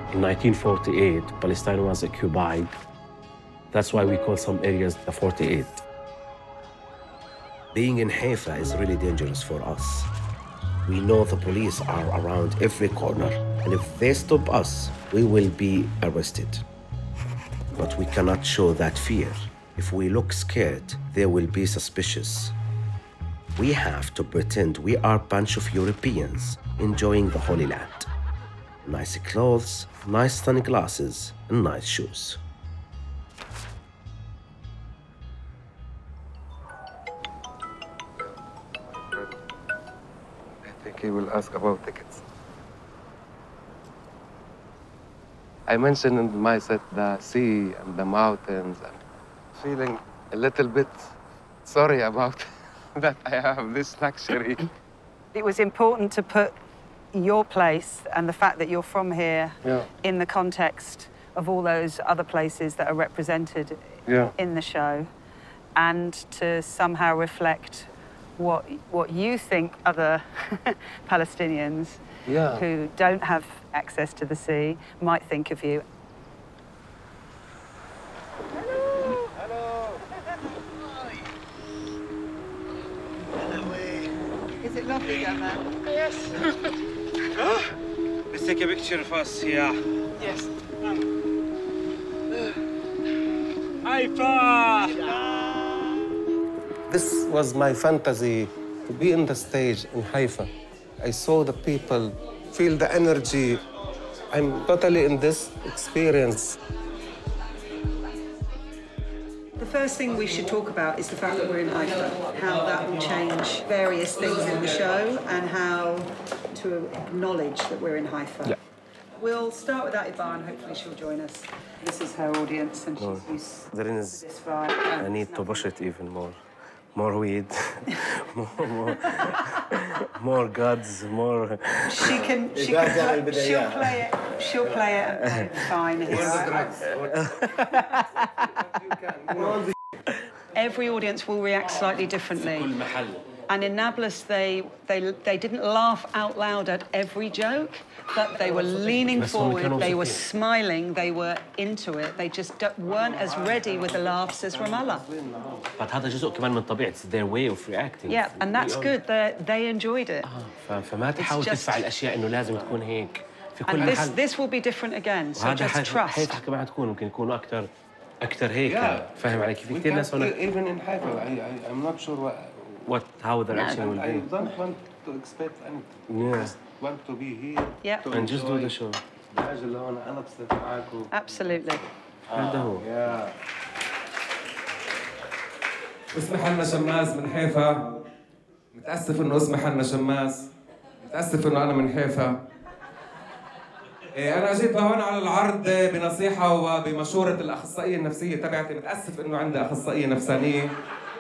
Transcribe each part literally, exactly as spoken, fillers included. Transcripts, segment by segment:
In nineteen forty-eight, Palestine was occupied. That's why we call some areas the forty-eight. Being in Haifa is really dangerous for us. We know the police are around every corner, and if they stop us, we will be arrested. But we cannot show that fear. If we look scared, they will be suspicious. We have to pretend we are a bunch of Europeans enjoying the Holy Land. Nice clothes, nice sunglasses, and nice shoes. I think he will ask about tickets. I mentioned in my set the sea and the mountains and feeling a little bit sorry about that I have this luxury. It was important to put your place and the fact that you're from here yeah. in the context of all those other places that are represented yeah. in the show, and to somehow reflect what what you think other Palestinians yeah. who don't have access to the sea might think of you. Hello. Hello. Is it lovely down there? Yes. Huh? Let's take a picture of us here. Yes. Haifa! This was my fantasy, to be in the stage in Haifa. I saw the people, feel the energy. I'm totally in this experience. The first thing we should talk about is the fact that we're in Haifa, how that will change various things in the show and how to acknowledge that we're in Haifa. Yeah. We'll start with Atiba and hopefully she'll join us. This is her audience and she's No, used there to is, this vibe. I need to push it even more. More weed, more, more, more gods, more... She can, she can play, she'll play it, she'll play it and play it fine. Every audience will react slightly differently. And in Nablus, they, they, they didn't laugh out loud at every joke, but they were leaning forward, they were smiling, they were into it. They just weren't as ready with the laughs as Ramallah. But هذا جزء كمان من طبيعة their way of reacting. Yeah, and that's good. They, they enjoyed it. آه، فما تحاول تدفع الأشياء إنه لازم تكون هيك في كل And this, محل. this will be different again, so just trust. حياتها كمان حتكون ممكن يكونوا أكثر أكثر هيك. فاهم علي كيف؟ كثير ناس هنا. Even in Haifa, I, I, I'm not sure what... What, how their action will I be. don't want to expect anything. Yeah. Just want to be here. Yeah. To And just do enjoy. the show. الحاجة اللي هون أنا بصير معاكم. Absolutely. هذا هو. Yeah. اسمح لنا شماس من حيفا. متأسف إنه اسمح لنا شماس. متأسف إنه أنا من حيفا. أنا جيت لهون على العرض بنصيحة وبمشورة الأخصائية النفسية تبعتي. متأسف إنه عندي أخصائية نفسانية.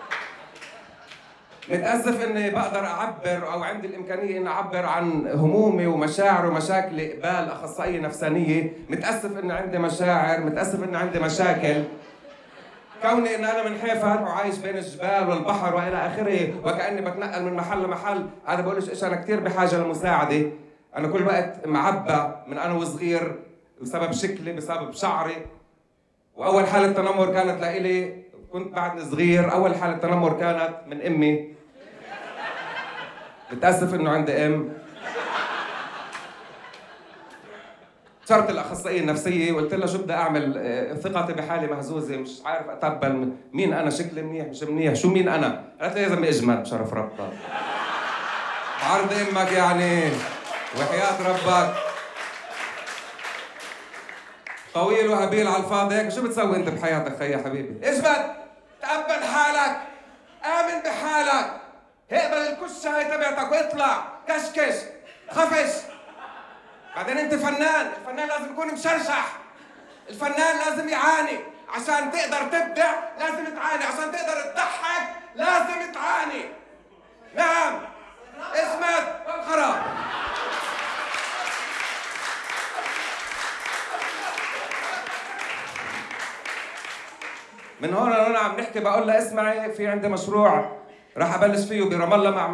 متأسف إني بقدر أعبر أو عندي الإمكانية إني أعبر عن همومي ومشاعري ومشاكلي قبال أخصائية نفسانية. متأسف إني عندي مشاعر، متأسف إني عندي مشاكل. كوني إن أنا من حيفا وعايش بين الجبال والبحر وإلى آخره وكأني بتنقل من محل لمحل، أنا بقولش إيش أنا كثير بحاجة لمساعدة. أنا كل وقت معبى من أنا وصغير بسبب شكلي، بسبب شعري. وأول حالة تنمر كانت لإلي كنت بعدني صغير، أول حالة تنمر كانت من أمي. متأسف إنه عندي أم. صرت الأخصائية النفسية وقلت لها شو بدي أعمل، ثقتي بحالي مهزوزة، مش عارف أتقبل مين أنا، شكلي منيح مش منيح، شو مين أنا؟ قالت لي يا زلمة اجمل بشرف ربك. عرض أمك يعني وحياة ربك. طويل وهبيل على الفاضي هيك، شو بتسوي أنت بحياتك خي يا حبيبي؟ اجمل، تقبل حالك، آمن بحالك، اقبل الكشة هاي تبعتك واطلع، كشكش، خفش. بعدين أنت فنان، الفنان لازم يكون مشرشح. الفنان لازم يعاني، عشان تقدر تبدع لازم تعاني، عشان تقدر تضحك لازم تعاني. نعم، اسمت والخراب. من هون لهون عم نحكي، بقول لها اسمعي في عندي مشروع راح ابلش فيه برام الله مع